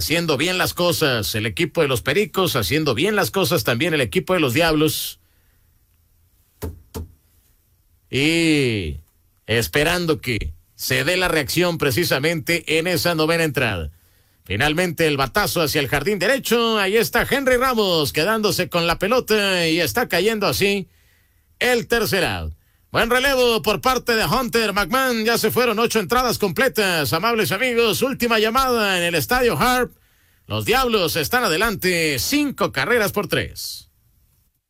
haciendo bien las cosas el equipo de los Pericos, haciendo bien las cosas también el equipo de los Diablos. Y esperando que se dé la reacción precisamente en esa novena entrada. Finalmente el batazo hacia el jardín derecho. Ahí está Henry Ramos quedándose con la pelota y está cayendo así el tercer out. Buen relevo por parte de Hunter McMahon. Ya se fueron 8 entradas completas. Amables amigos, última llamada en el Estadio Harp. Los Diablos están adelante 5 carreras por 3.